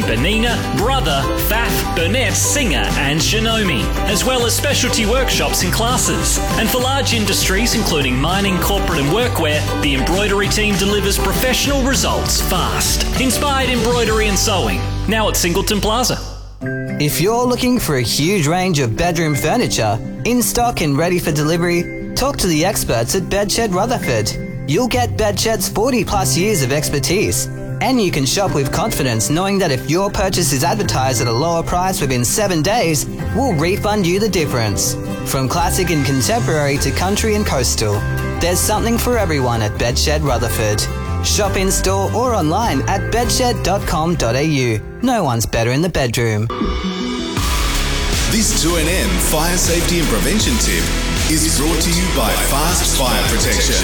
Benina, Brother, Faf, Burnett, Singer and Shinomi, as well as specialty workshops and classes. And for large industries including mining, corporate and workwear, the embroidery team delivers professional results fast. Inspired Embroidery and Sewing, now at Singleton Plaza. If you're looking for a huge range of bedroom furniture, in stock and ready for delivery, talk to the experts at Bedshed Rutherford. You'll get Bedshed's 40 plus years of expertise, and you can shop with confidence knowing that if your purchase is advertised at a lower price within 7 days, we'll refund you the difference. From classic and contemporary to country and coastal, there's something for everyone at Bedshed Rutherford. Shop in store or online at bedshed.com.au. No one's better in the bedroom. This 2NM fire safety and prevention tip is brought to you by Fast Fire Protection.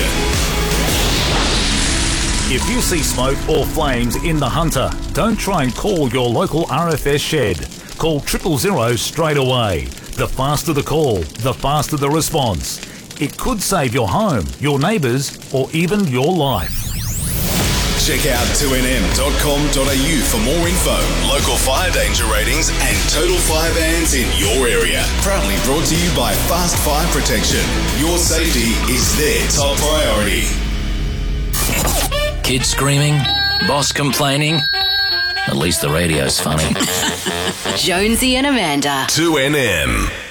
If you see smoke or flames in the Hunter, don't try and call your local RFS shed. Call 000 straight away. The faster the call, the faster the response. It could save your home, your neighbours, or even your life. Check out 2nm.com.au for more info, local fire danger ratings and total fire bans in your area. Proudly brought to you by Fast Fire Protection. Your safety is their top priority. Kids screaming, boss complaining. At least the radio's funny. Jonesy and Amanda. 2NM.